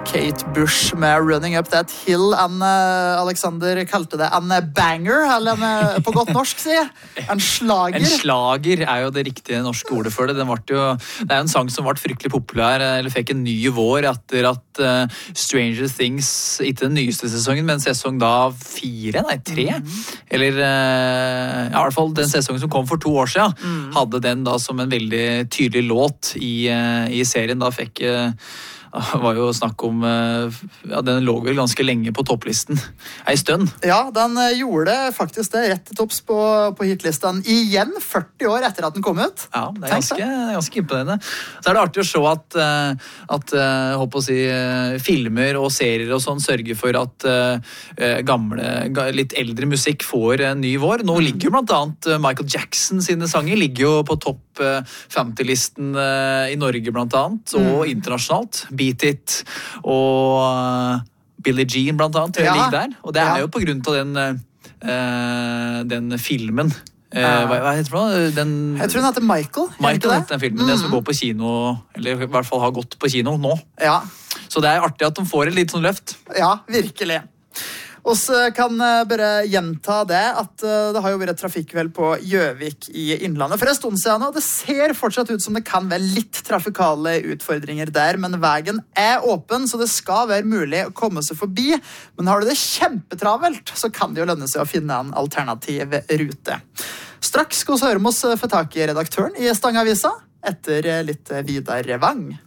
Kate Bush med Running Up That Hill. Alexander kalte det en banger, eller på godt norsk, sier. En slager. En slager jo det riktige norske ordet for det. Det er en sang som ble fryktelig populær, eller fikk en ny vår etter at Stranger Things, ikke den nyeste sesongen, men sesong da 3. Eller i hvert fall den sesongen som kom for 2 år siden, hadde den da som en veldig tydelig låt i serien. Da fikk var jo snakk om den lå vel ganske lenge på topplisten en stund. Ja, den gjorde faktisk det rett til topps på hitlisten igjen 40 år etter at den kom ut. Ja, det ganske imponerende. Så det artig å se at håper å si, filmer og serier og sånn sørger for at litt eldre musikk får en ny vår. Nå ligger jo blant annet Michael Jackson sine sanger ligger jo på topp 50-listen i Norge blant annet, og internasjonalt. Beat It og Billie Jean blant annet ligger der, og det jo på grunn av den filmen. Hva heter det? Jeg tror den heter Michael. Michael heter den filmen, den som går på kino, eller i hvert fall har gått på kino nå. Ja. Så det artig at de får et litt sånn løft. Ja, virkelig. Og så kan bare gjenta det at det har jo vært trafikkvel på Gjøvik i Innlandet for en stund siden nå. Det ser fortsatt ut som det kan være litt trafikale utfordringer der, men veien åpen, så det skal være mulig å komme seg forbi. Men har du det kjempetravelt, så kan det jo lønne seg å finne en alternativ rute. Straks skal vi høre oss få tak i redaktøren i Stangavisa etter litt Vidar Wang.